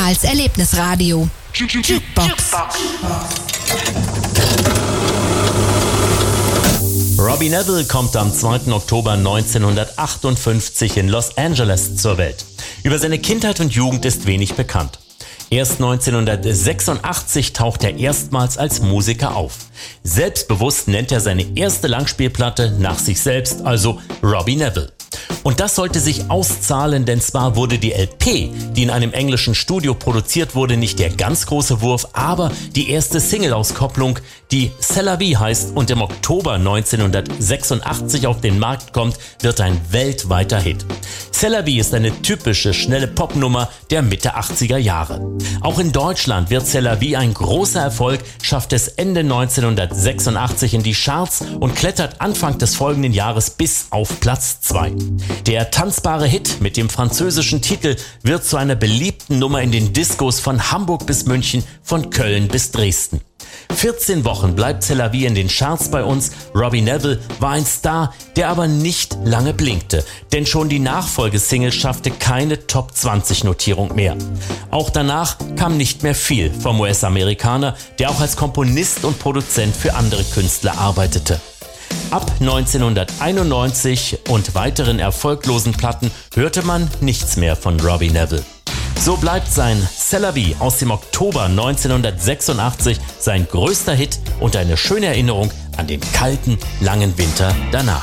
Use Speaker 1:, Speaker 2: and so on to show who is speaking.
Speaker 1: als Erlebnisradio. Jukebox.
Speaker 2: Robbie Nevil kommt am 2. Oktober 1958 in Los Angeles zur Welt. Über seine Kindheit und Jugend ist wenig bekannt. Erst 1986 taucht er erstmals als Musiker auf. Selbstbewusst nennt er seine erste Langspielplatte nach sich selbst, also Robbie Nevil. Und das sollte sich auszahlen, denn zwar wurde die LP, die in einem englischen Studio produziert wurde, nicht der ganz große Wurf, aber die erste Single-Auskopplung, die C'est la vie heißt und im Oktober 1986 auf den Markt kommt, wird ein weltweiter Hit. C'est la vie ist eine typische, schnelle Popnummer der Mitte 80er Jahre. Auch in Deutschland wird C'est la vie ein großer Erfolg, schafft es Ende 1986 in die Charts und klettert Anfang des folgenden Jahres bis auf Platz 2. Der tanzbare Hit mit dem französischen Titel wird zu einer beliebten Nummer in den Discos von Hamburg bis München, von Köln bis Dresden. 14 Wochen bleibt C'est la vie in den Charts bei uns. Robbie Nevil war ein Star, der aber nicht lange blinkte, denn schon die Nachfolgesingle schaffte keine Top-20-Notierung mehr. Auch danach kam nicht mehr viel vom US-Amerikaner, der auch als Komponist und Produzent für andere Künstler arbeitete. Ab 1991 und weiteren erfolglosen Platten hörte man nichts mehr von Robbie Nevil. So bleibt sein C'est la vie aus dem Oktober 1986 sein größter Hit und eine schöne Erinnerung an den kalten, langen Winter danach.